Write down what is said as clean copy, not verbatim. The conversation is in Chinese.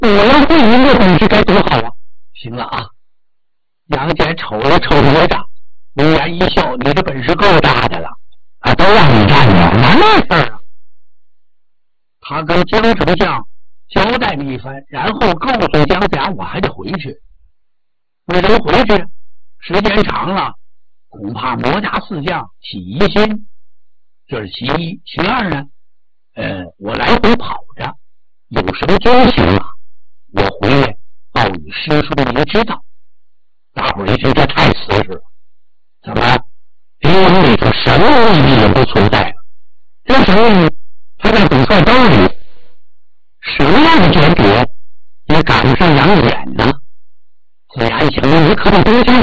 我要会赢的本事该多好啊！行了啊，杨戬瞅了瞅哪吒，微然一笑：“你这本事够大的了啊，都让你干了，哪那事儿啊？”他跟江丞相交代了一番，然后告诉姜子牙：“我还得回去。为什么回去？时间长了，恐怕魔家四将起疑心，这是其一。其二呢，我来回跑着，有什么惊喜啊？我回来报与师叔您知道。”大伙儿一听，这太瓷实了，怎么灵王里头什么秘密也不存在了？这什么秘密？他在古帅刀里，什么样的间谍也赶不上杨戬呢？自然想，你可得多加